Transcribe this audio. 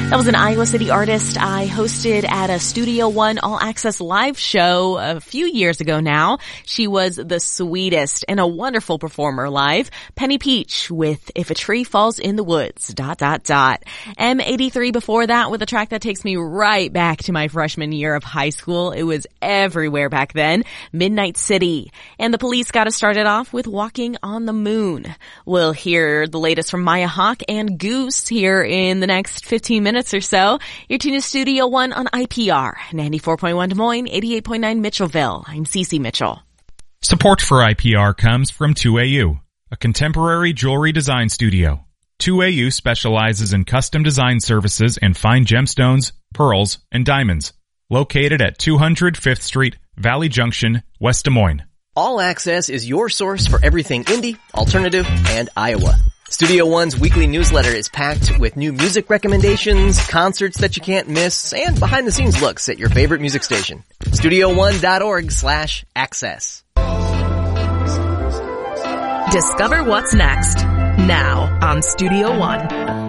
That was an Iowa City artist I hosted at a Studio One All Access live show a few years ago now. She was the sweetest and a wonderful performer live. Penny Peach with If a Tree Falls in the Woods, ... M83 before that with a track that takes me right back to my freshman year of high school. It was everywhere back then. Midnight City. And the Police got us started off with Walking on the Moon. We'll hear the latest from Maya Hawke and Goose here in the next 15 minutes or so. You're tuned to Studio One on IPR, 94.1 Des Moines, 88.9 Mitchellville. I'm Cece Mitchell. Support for IPR comes from 2AU, a contemporary jewelry design studio. 2AU specializes in custom design services and fine gemstones, pearls, and diamonds. Located at 200 5th Street, Valley Junction, West Des Moines. All Access is your source for everything indie, alternative, and Iowa. Studio One's weekly newsletter is packed with new music recommendations, concerts that you can't miss, and behind-the-scenes looks at your favorite music station. StudioOne.org/access. Discover what's next, now on Studio One.